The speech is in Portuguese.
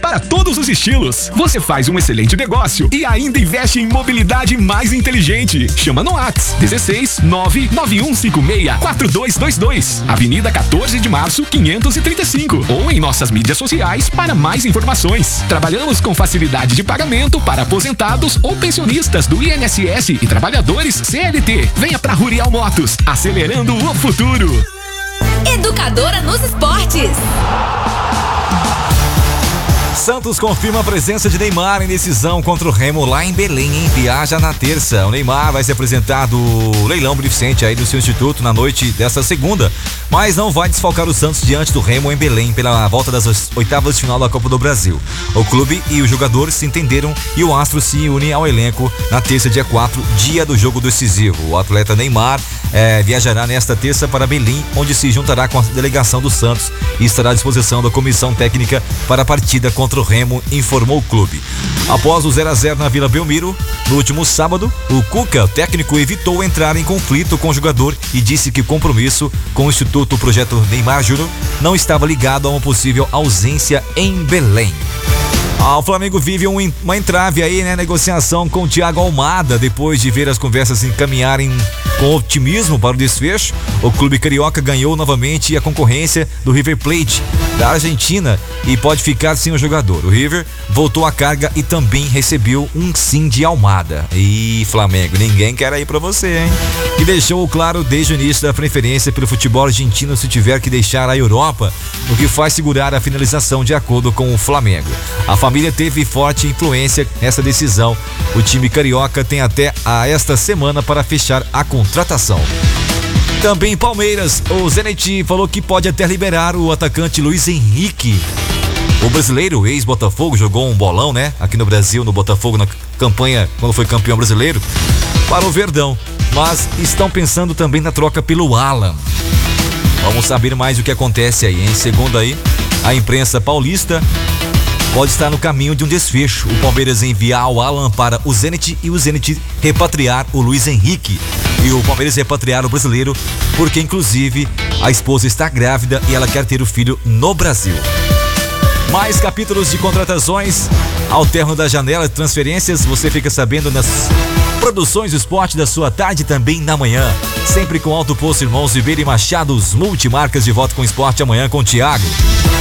para todos os estilos. Você faz um excelente negócio e ainda investe em mobilidade mais inteligente. Chama no Whats 16 99156 4222, Avenida 14 de Março 535, ou em nossas mídias sociais para mais informações. Trabalhamos com facilidade de pagamento para aposentados ou pensionistas do INSS e trabalhadores CLT. Venha para Rurial Motos, acelerando o futuro. Educadora nos esportes. Santos confirma a presença de Neymar em decisão contra o Remo lá em Belém, hein? Viaja na terça. O Neymar vai se apresentar do leilão beneficente aí do seu instituto na noite dessa segunda, mas não vai desfalcar o Santos diante do Remo em Belém pela volta das oitavas de final da Copa do Brasil. O clube e o jogador se entenderam e o astro se une ao elenco na terça, dia 4, dia do jogo decisivo. O atleta Neymar viajará nesta terça para Belém, onde se juntará com a delegação do Santos e estará à disposição da comissão técnica para a partida contra o Remo, informou o clube. Após o 0-0 na Vila Belmiro, no último sábado, o Cuca, o técnico, evitou entrar em conflito com o jogador e disse que o compromisso com o Instituto Projeto Neymar Júnior não estava ligado a uma possível ausência em Belém. O Flamengo vive uma entrave aí, né? Negociação com o Thiago Almada. Depois de ver as conversas encaminharem com otimismo para o desfecho, o clube carioca ganhou novamente a concorrência do River Plate da Argentina e pode ficar sem o jogador. O River voltou à carga e também recebeu um sim de Almada. E Flamengo, ninguém quer ir pra você, hein? E deixou claro desde o início da preferência pelo futebol argentino se tiver que deixar a Europa, o que faz segurar a finalização de acordo com o Flamengo. A família teve forte influência nessa decisão. O time carioca tem até esta semana para fechar a contratação. Também Palmeiras, o Zenit falou que pode até liberar o atacante Luiz Henrique. O brasileiro, ex-Botafogo, jogou um bolão, né? Aqui no Brasil, no Botafogo, na campanha, quando foi campeão brasileiro, para o Verdão. Mas estão pensando também na troca pelo Alan. Vamos saber mais o que acontece aí, hein? Segundo aí, a imprensa paulista, pode estar no caminho de um desfecho. O Palmeiras enviar o Alan para o Zenit e o Zenit repatriar o Luiz Henrique. E o Palmeiras repatriar o brasileiro, porque inclusive a esposa está grávida e ela quer ter o filho no Brasil. Mais capítulos de contratações ao término da janela de transferências, você fica sabendo nas produções do esporte da sua tarde, também na manhã. Sempre com Alto Posto Irmãos Ribeiro e Machado, multimarcas, de volta com o esporte amanhã com o Thiago.